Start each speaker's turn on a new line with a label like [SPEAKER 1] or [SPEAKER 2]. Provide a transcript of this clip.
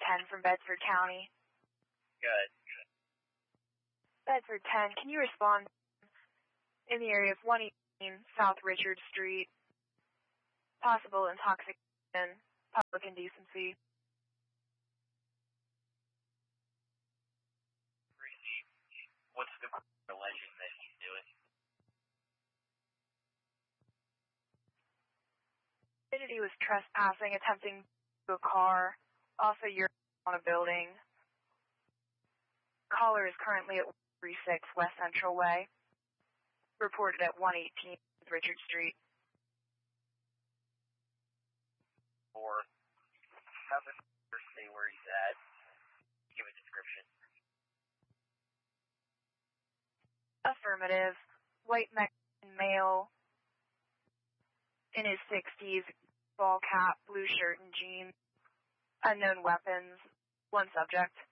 [SPEAKER 1] 10 from Bedford County.
[SPEAKER 2] Good.
[SPEAKER 1] Bedford 10, can you respond in the area of 118 South Richard Street? Possible intoxication, public indecency.
[SPEAKER 2] Received. What's the alleging that he's doing?
[SPEAKER 1] He was trespassing, attempting to a car, also urinating on a building. Caller is currently at 36 West Central Way. Reported at 118 Richard Street.
[SPEAKER 2] Or have the say where he's at. Give a description.
[SPEAKER 1] Affirmative. White Mexican male. In his 60s. Ball cap, blue shirt and jeans. Unknown weapons. One subject.